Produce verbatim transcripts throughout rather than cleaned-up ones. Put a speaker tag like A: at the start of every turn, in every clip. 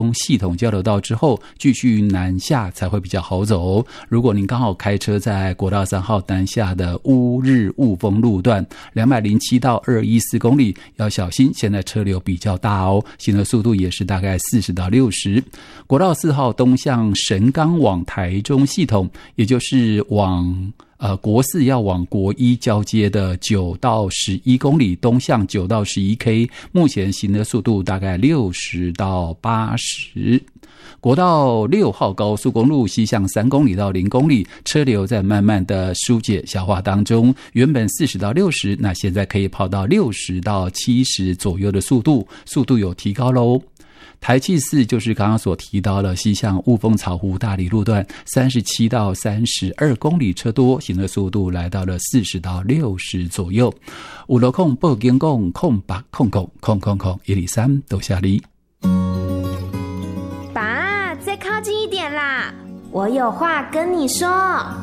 A: 系统交流道之后继续南下才会比较好走。如果您刚好开车在国道三号南下的乌日雾峰路段两百零七到二百一十四公里要小心，现在车流比较大哦，行的速度也是大概四十到六十。国道四号东向神冈往台中系统，也就是往呃，国四要往国一交接的九到十一公里，东向九到十一 K， 目前行的速度大概六十到八十。国道六号高速公路西向三公里到零公里，车流在慢慢的疏解消化当中，原本四十到六十，那现在可以跑到六十到七十左右的速度，速度有提高咯。台七四就是刚刚所提到的西向雾峰草湖大里路段三十七到三十二公里，车多，行的速度来到了四十到六十左右。五楼空报警共空八空空空空空一里三都下里。
B: 爸，再靠近一点啦，我有话跟你说。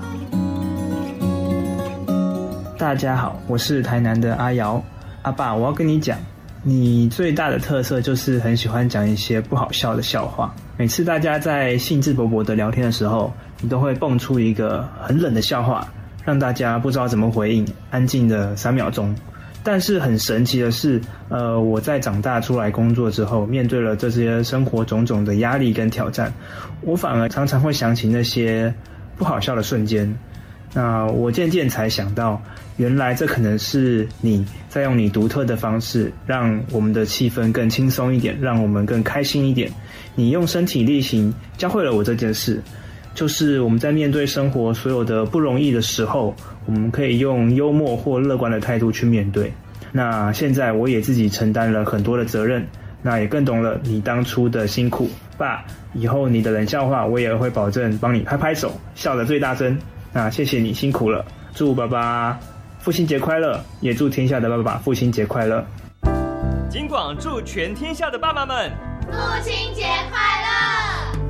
C: 大家好，我是台南的阿瑶。阿爸，我要跟你讲，你最大的特色就是很喜欢讲一些不好笑的笑话。每次大家在兴致勃勃的聊天的时候，你都会蹦出一个很冷的笑话，让大家不知道怎么回应，安静的三秒钟。但是很神奇的是，呃，我在长大出来工作之后，面对了这些生活种种的压力跟挑战，我反而常常会想起那些不好笑的瞬间。那我渐渐才想到，原来这可能是你在用你独特的方式，让我们的气氛更轻松一点，让我们更开心一点。你用身体力行教会了我这件事，就是我们在面对生活所有的不容易的时候，我们可以用幽默或乐观的态度去面对。那现在我也自己承担了很多的责任，那也更懂了你当初的辛苦。爸，以后你的冷笑话我也会保证帮你拍拍手，笑得最大声。那谢谢你辛苦了，祝爸爸父亲节快乐，也祝天下的爸爸父亲节快乐。
D: 金广祝全天下的爸爸们
E: 父亲节快乐。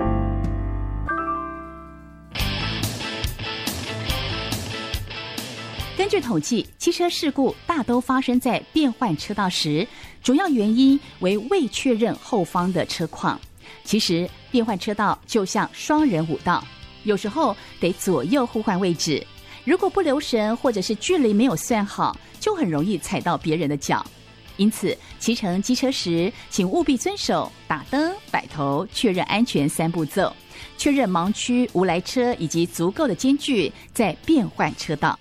F: 根据统计，汽车事故大都发生在变换车道时，主要原因为未确认后方的车况。其实变换车道就像双人舞道，有时候得左右互换位置，如果不留神或者是距离没有算好，就很容易踩到别人的脚。因此骑乘机车时，请务必遵守打灯、摆头、确认安全三步骤，确认盲区、无来车以及足够的间距，再变换车道。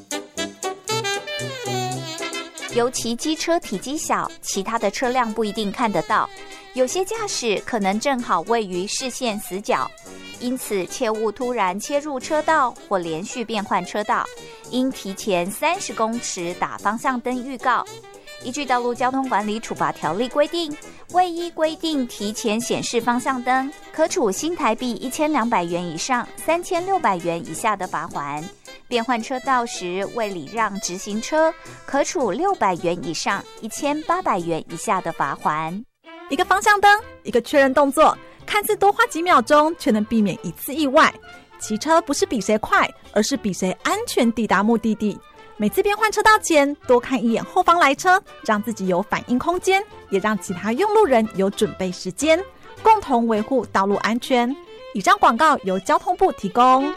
G: 尤其机车体积小，其他的车辆不一定看得到，有些驾驶可能正好位于视线死角，因此切勿突然切入车道或连续变换车道，应提前三十公尺打方向灯预告。依据道路交通管理处罚条例规定，未依规定提前显示方向灯，可处新台币一千两百元以上三千六百元以下的罚锾。变换车道时未礼让直行车，可处六百元以上一千八百元以下的罚锾。
H: 一个方向灯，一个确认动作，看似多花几秒钟，却能避免一次意外。骑车不是比谁快，而是比谁安全抵达目的地。每次变换车道前，多看一眼后方来车，让自己有反应空间，也让其他用路人有准备时间，共同维护道路安全。以上广告由交通部提供。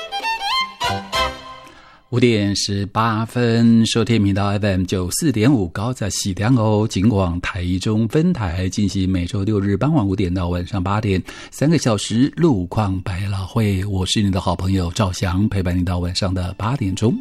A: 五点十八分，收听频道 F M 九四点五高在喜良哦，警广台中分台进行每周六日傍晚五点到晚上八点三个小时路况百老汇，我是你的好朋友赵翔，陪伴你到晚上的八点钟。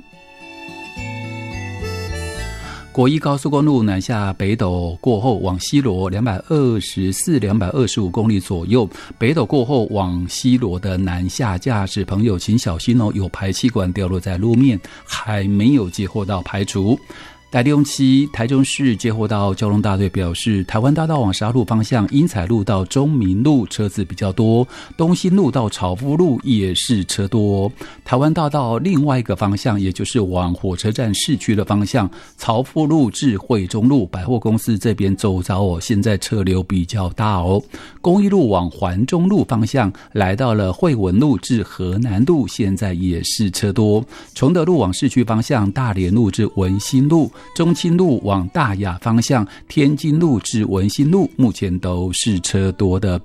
A: 国一高速公路南下北斗过后往西螺两百二十四、两百二十五公里左右，北斗过后往西螺的南下驾驶朋友请小心哦，有排气管掉落在路面，还没有接获到排除。台六七台中市接获到交通大队表示，台湾大道往沙鹿方向英彩路到中民路车子比较多，东兴路到草夫路也是车多。台湾大道另外一个方向，也就是往火车站市区的方向，草夫路至惠中路百货公司这边周遭哦，现在车流比较大哦。公益路往环中路方向来到了惠文路至河南路，现在也是车多。崇德路往市区方向，大连路至文心路中清路往大雅方向，天津路至文心路目前都是车多的。